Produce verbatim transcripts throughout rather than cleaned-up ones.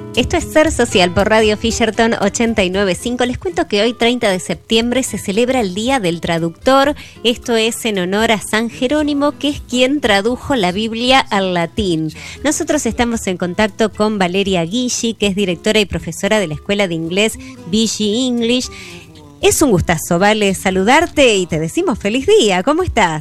Esto es Ser Social por Radio Fisherton ochenta y nueve punto cinco. Les cuento que hoy, treinta de septiembre, se celebra el Día del Traductor. Esto es en honor a San Jerónimo, que es quien tradujo la Biblia al latín. Nosotros estamos en contacto con Valeria Guigi, que es directora y profesora de la Escuela de Inglés B G English. Es un gustazo, Vale, saludarte y te decimos feliz día. ¿Cómo estás?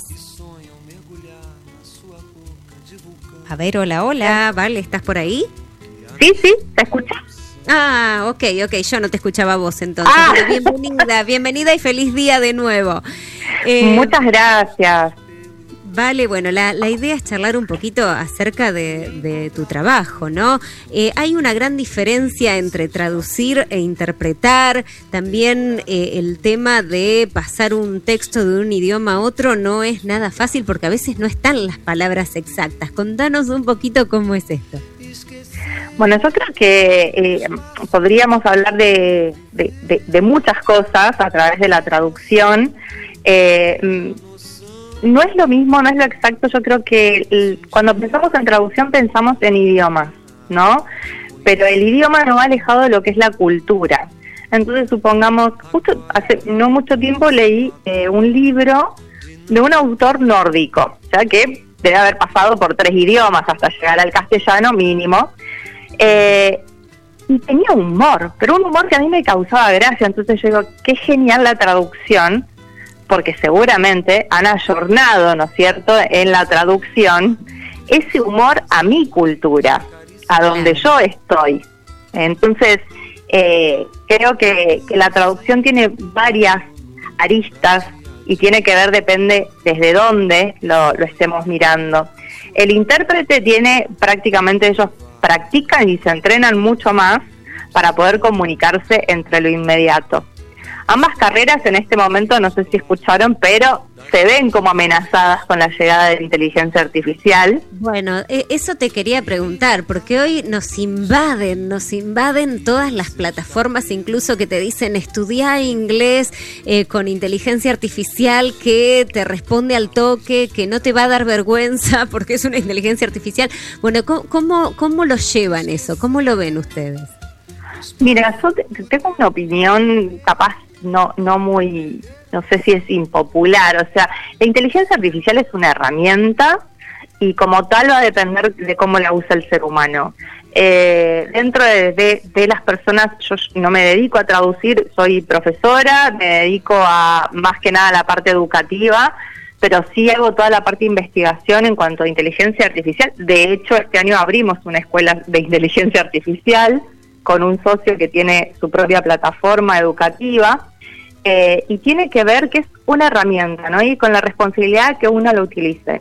A ver, hola, hola. Vale, ¿estás por ahí? Sí, sí, ¿te escuchas? Ah, ok, ok, yo no te escuchaba a vos entonces. Ah. Bienvenida, bienvenida y feliz día de nuevo. Eh, Muchas gracias. Vale, bueno, la, la idea es charlar un poquito acerca de, de tu trabajo, ¿no? Eh, hay una gran diferencia entre traducir e interpretar. También eh, el tema de pasar un texto de un idioma a otro no es nada fácil porque a veces no están las palabras exactas. Contanos un poquito cómo es esto. Bueno, yo creo que eh, podríamos hablar de, de, de, de muchas cosas a través de la traducción. Eh, no es lo mismo, no es lo exacto. Yo creo que el, cuando pensamos en traducción pensamos en idiomas, ¿no? Pero el idioma no va alejado de lo que es la cultura. Entonces, supongamos, justo hace no mucho tiempo leí eh, un libro de un autor nórdico, ya que debe haber pasado por tres idiomas hasta llegar al castellano mínimo. Eh, y tenía humor, pero un humor que a mí me causaba gracia. Entonces yo digo, qué genial la traducción, porque seguramente han ayornado, ¿no es cierto?, en la traducción ese humor a mi cultura, a donde yo estoy. Entonces eh, creo que, que la traducción tiene varias aristas y tiene que ver, depende desde dónde lo, lo estemos mirando. El intérprete tiene prácticamente, ellos practican y se entrenan mucho más para poder comunicarse entre lo inmediato. Ambas carreras en este momento, no sé si escucharon, pero se ven como amenazadas con la llegada de la inteligencia artificial. Bueno, eso te quería preguntar, porque hoy nos invaden, nos invaden todas las plataformas, incluso que te dicen estudiar inglés eh, con inteligencia artificial que te responde al toque, que no te va a dar vergüenza porque es una inteligencia artificial. Bueno, ¿cómo, cómo lo llevan eso? ¿Cómo lo ven ustedes? Mira, yo tengo una opinión capaz no no muy, no sé si es impopular. O sea, la inteligencia artificial es una herramienta y como tal va a depender de cómo la usa el ser humano. Eh, dentro de, de, de las personas, yo no me dedico a traducir, soy profesora, me dedico a más que nada a la parte educativa, pero sí hago toda la parte de investigación en cuanto a inteligencia artificial. De hecho, este año abrimos una escuela de inteligencia artificial con un socio que tiene su propia plataforma educativa, eh, y tiene que ver que es una herramienta, ¿no? Y con la responsabilidad que uno lo utilice.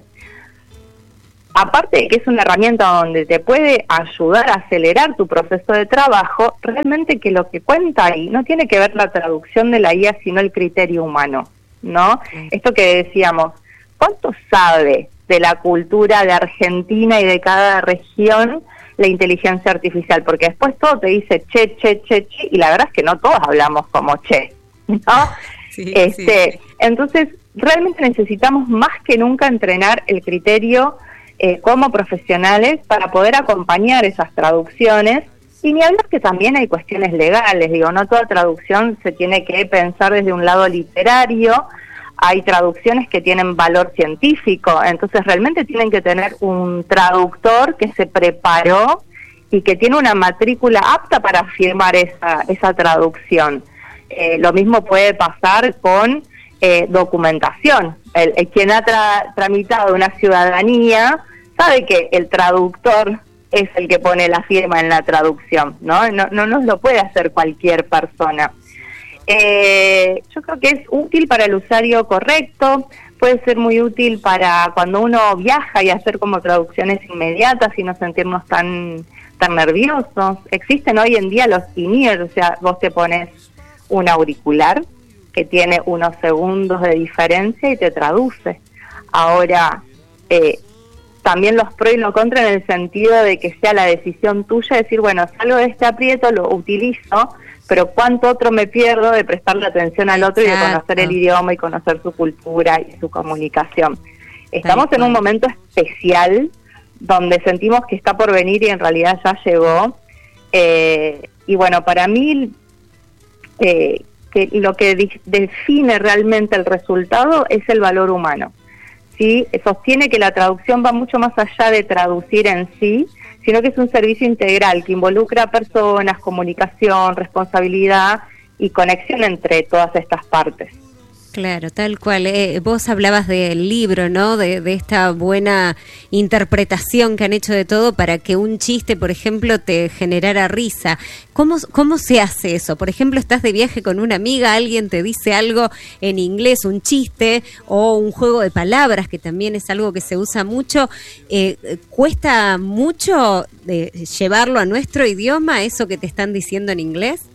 Aparte de que es una herramienta donde te puede ayudar a acelerar tu proceso de trabajo, realmente que lo que cuenta ahí no tiene que ver la traducción de la I A, sino el criterio humano, ¿no? Sí. Esto que decíamos, ¿cuánto sabe de la cultura de Argentina y de cada región la inteligencia artificial? Porque después todo te dice che, che, che, che, y la verdad es que no todos hablamos como che, ¿no? Sí, este, sí. Entonces, realmente necesitamos más que nunca entrenar el criterio eh, como profesionales para poder acompañar esas traducciones. Y ni hablar que también hay cuestiones legales, digo, no toda traducción se tiene que pensar desde un lado literario. Hay traducciones que tienen valor científico, entonces realmente tienen que tener un traductor que se preparó y que tiene una matrícula apta para firmar esa, esa traducción. Eh, lo mismo puede pasar con eh, documentación. El, el quien ha tra- tramitado una ciudadanía sabe que el traductor es el que pone la firma en la traducción, ¿no? No, no nos lo puede hacer cualquier persona. Eh, yo creo que es útil para el usuario correcto, puede ser muy útil para cuando uno viaja y hacer como traducciones inmediatas y no sentirnos tan tan nerviosos. Existen hoy en día los in-ear, o sea, vos te pones un auricular que tiene unos segundos de diferencia y te traduce. Ahora, eh, también los pros y los contras en el sentido de que sea la decisión tuya, decir, bueno, salgo de este aprieto, lo utilizo, pero cuánto otro me pierdo de prestarle atención al otro. Exacto. Y de conocer el idioma y conocer su cultura y su comunicación. Estamos en un momento especial donde sentimos que está por venir y en realidad ya llegó. Eh, y bueno, para mí, eh, que lo que di- define realmente el resultado es el valor humano. ¿Sí? Sostiene que la traducción va mucho más allá de traducir en sí, sino que es un servicio integral que involucra a personas, comunicación, responsabilidad y conexión entre todas estas partes. Claro, tal cual. Eh, vos hablabas del libro, ¿no? De, de esta buena interpretación que han hecho de todo para que un chiste, por ejemplo, te generara risa. ¿Cómo, cómo se hace eso? Por ejemplo, estás de viaje con una amiga, alguien te dice algo en inglés, un chiste o un juego de palabras, que también es algo que se usa mucho. Eh, ¿Cuesta mucho de llevarlo a nuestro idioma, eso que te están diciendo en inglés?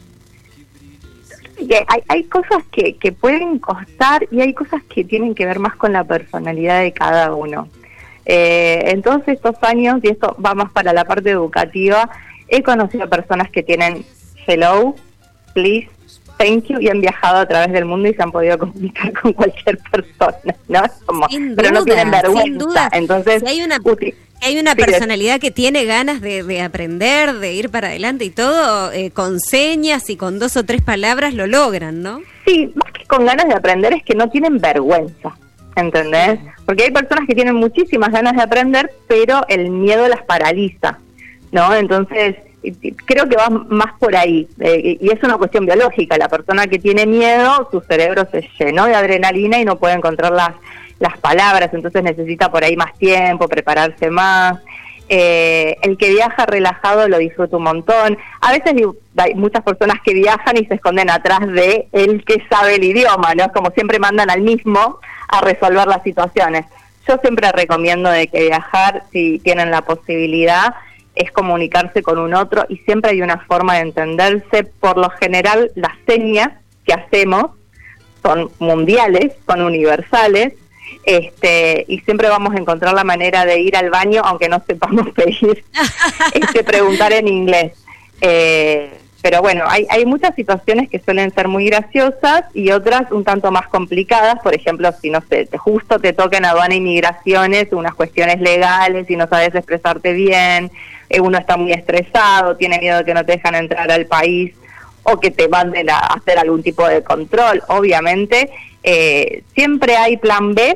Hay, hay cosas que, que pueden costar y hay cosas que tienen que ver más con la personalidad de cada uno. Eh, en todos estos años, y esto va más para la parte educativa, he conocido personas que tienen hello, please, thank you, y han viajado a través del mundo y se han podido comunicar con cualquier persona, ¿no? Como, sin pero duda, no tienen vergüenza. Sin duda. Entonces, si hay una... útil. Hay una Sí, personalidad que tiene ganas de, de aprender, de ir para adelante y todo, eh, con señas y con dos o tres palabras lo logran, ¿no? Sí, más que con ganas de aprender es que no tienen vergüenza, ¿entendés? Porque hay personas que tienen muchísimas ganas de aprender, pero el miedo las paraliza, ¿no? Entonces, creo que va más por ahí, eh, y es una cuestión biológica. La persona que tiene miedo, su cerebro se llenó de adrenalina y no puede encontrar las las palabras, entonces necesita por ahí más tiempo, prepararse más. Eh, el que viaja relajado lo disfruta un montón. A veces digo, hay muchas personas que viajan y se esconden atrás de el que sabe el idioma, ¿no? Es como siempre mandan al mismo a resolver las situaciones. Yo siempre recomiendo de que viajar, si tienen la posibilidad, es comunicarse con un otro, y siempre hay una forma de entenderse. Por lo general, las señas que hacemos son mundiales, son universales, Este, y siempre vamos a encontrar la manera de ir al baño aunque no sepamos pedir, este, preguntar en inglés. Eh, pero bueno, hay, hay muchas situaciones que suelen ser muy graciosas y otras un tanto más complicadas. Por ejemplo, si no sé, te, justo te toca en aduana y migraciones unas cuestiones legales y no sabes expresarte bien, eh, uno está muy estresado, tiene miedo de que no te dejan entrar al país o que te manden a hacer algún tipo de control. Obviamente, eh, siempre hay plan B,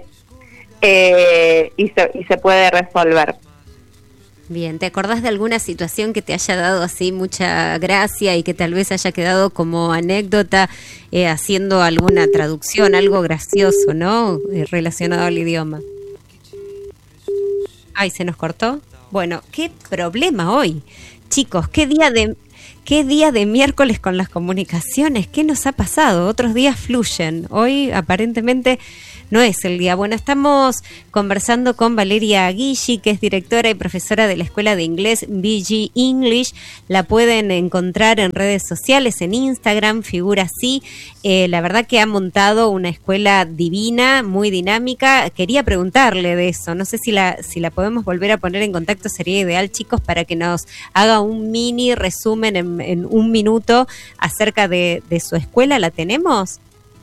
eh, y, se, y se puede resolver. Bien, ¿te acordás de alguna situación que te haya dado así mucha gracia y que tal vez haya quedado como anécdota eh, haciendo alguna traducción, algo gracioso, ¿no? Eh, relacionado al idioma. Ay, ¿se nos cortó? Bueno, qué problema hoy. Chicos, qué día de... ¿Qué día de miércoles con las comunicaciones? ¿Qué nos ha pasado? Otros días fluyen. Hoy aparentemente no es el día. Bueno, estamos conversando con Valeria Guilly, que es directora y profesora de la Escuela de Inglés B G English. La pueden encontrar en redes sociales, en Instagram, figura así. Eh, la verdad que ha montado una escuela divina, muy dinámica. Quería preguntarle de eso. No sé si la, si la podemos volver a poner en contacto. Sería ideal, chicos, para que nos haga un mini resumen en, en un minuto acerca de, de su escuela. ¿La tenemos?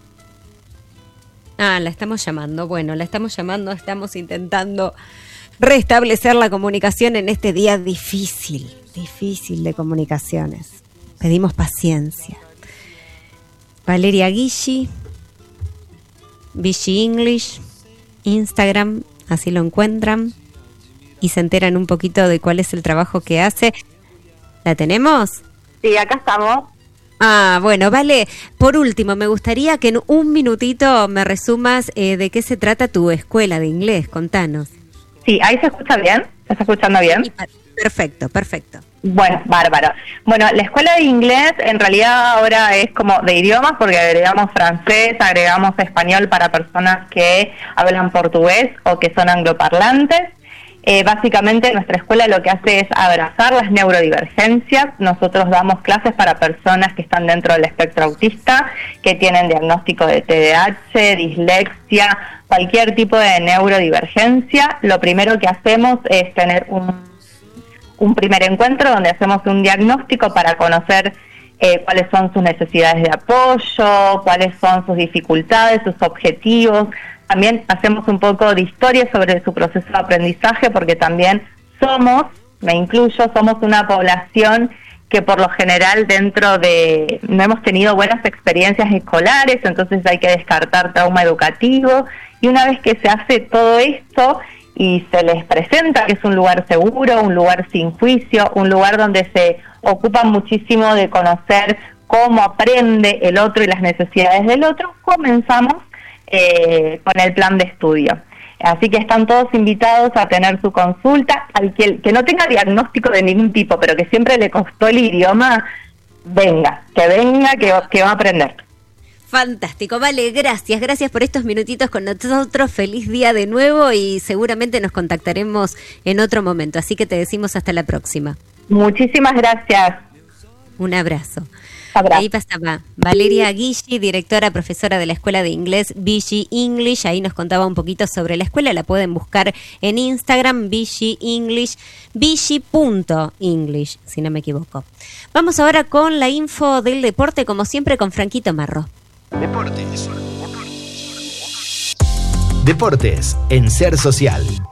Ah, la estamos llamando. Bueno, la estamos llamando, estamos intentando restablecer la comunicación en este día difícil, difícil de comunicaciones. Pedimos paciencia. Valeria Guilly, B G English, Instagram, así lo encuentran y se enteran un poquito de cuál es el trabajo que hace. ¿La tenemos? Sí, acá estamos. Ah, bueno, vale. Por último, me gustaría que en un minutito me resumas eh, de qué se trata tu escuela de inglés. Contanos. Sí, ahí se escucha bien. ¿Se está escuchando bien? Perfecto, perfecto. Bueno, bárbaro. Bueno, la escuela de inglés en realidad ahora es como de idiomas, porque agregamos francés, agregamos español para personas que hablan portugués o que son angloparlantes. Eh, básicamente nuestra escuela lo que hace es abrazar las neurodivergencias. Nosotros damos clases para personas que están dentro del espectro autista, que tienen diagnóstico de T D A H, dislexia, cualquier tipo de neurodivergencia. Lo primero que hacemos es tener un, un primer encuentro donde hacemos un diagnóstico para conocer eh, cuáles son sus necesidades de apoyo, cuáles son sus dificultades, sus objetivos. También hacemos un poco de historia sobre su proceso de aprendizaje, porque también somos, me incluyo, somos una población que por lo general dentro de no hemos tenido buenas experiencias escolares, entonces hay que descartar trauma educativo, y una vez que se hace todo esto y se les presenta que es un lugar seguro, un lugar sin juicio, un lugar donde se ocupan muchísimo de conocer cómo aprende el otro y las necesidades del otro, comenzamos eh, con el plan de estudio. Así que están todos invitados a tener su consulta. Al que, que no tenga diagnóstico de ningún tipo, pero que siempre le costó el idioma, venga, que venga, que, que va a aprender. Fantástico, vale, gracias, gracias por estos minutitos con nosotros, feliz día de nuevo y seguramente nos contactaremos en otro momento, así que te decimos hasta la próxima. Muchísimas gracias. Un abrazo. Abrazo. Ahí pasaba Valeria Guilly, directora, profesora de la Escuela de Inglés Vici English. Ahí nos contaba un poquito sobre la escuela. La pueden buscar en Instagram, Vici English, vici punto english, si no me equivoco. Vamos ahora con la info del deporte, como siempre, con Franquito Marro. Deportes. Deportes en Ser Social.